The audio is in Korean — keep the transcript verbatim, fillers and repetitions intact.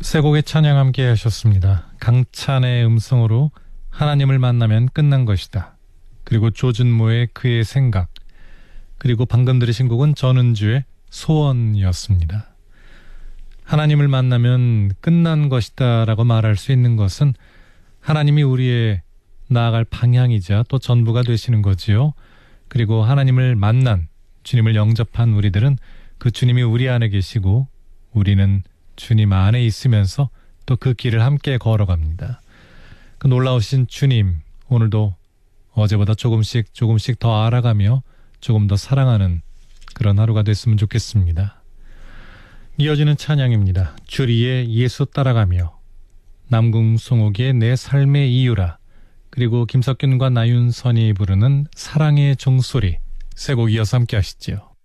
세 곡의 찬양 함께 하셨습니다. 강찬의 음성으로 하나님을 만나면 끝난 것이다. 그리고 조준모의 그의 생각, 그리고 방금 들으신 곡은 전은주의 소원이었습니다. 하나님을 만나면 끝난 것이다 라고 말할 수 있는 것은 하나님이 우리의 나아갈 방향이자 또 전부가 되시는 거지요. 그리고 하나님을 만난, 주님을 영접한 우리들은 그 주님이 우리 안에 계시고 우리는 주님 안에 있으면서 또 그 길을 함께 걸어갑니다. 그 놀라우신 주님, 오늘도 어제보다 조금씩 조금씩 더 알아가며 조금 더 사랑하는 그런 하루가 됐으면 좋겠습니다. 이어지는 찬양입니다. 주리의 예수 따라가며, 남궁송옥의 내 삶의 이유라, 그리고 김석균과 나윤선이 부르는 사랑의 종소리, 세 곡 이어서 함께 하시죠.